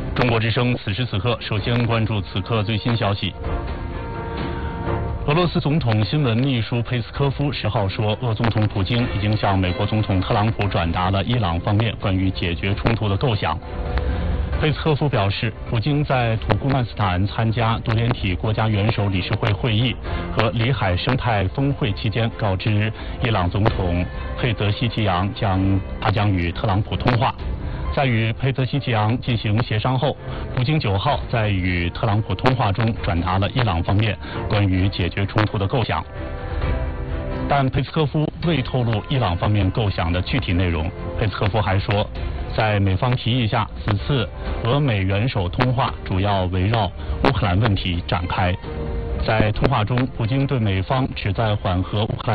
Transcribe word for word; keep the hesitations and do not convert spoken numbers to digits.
中国之声此时此刻，首先关注此刻最新消息。俄罗斯总统新闻秘书佩斯科夫十号说，俄总统普京已经向美国总统特朗普转达了伊朗方面关于解决冲突的构想。佩斯科夫表示，普京在土库曼斯坦参加多联体国家元首理事会会议和里海生态峰会期间，告知伊朗总统佩泽希奇扬将他将与特朗普通话。在与佩泽希奇扬进行协商后，普京九号在与特朗普通话中转达了伊朗方面关于解决冲突的构想。但佩斯科夫未透露伊朗方面构想的具体内容。佩斯科夫还说，在美方提议下，此次俄美元首通话主要围绕乌克兰问题展开。在通话中，普京对美方旨在缓和乌克兰